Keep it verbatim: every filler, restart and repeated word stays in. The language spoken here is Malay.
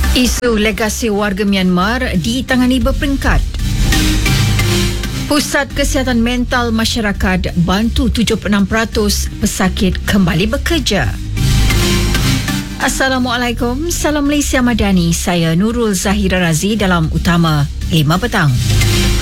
Isu legasi warga Myanmar ditangani berperingkat. Pusat Kesihatan Mental Masyarakat bantu tujuh puluh enam peratus pesakit kembali bekerja. Assalamualaikum, Salam Malaysia Madani. Saya Nurul Zahira Razi dalam Utama lima Petang.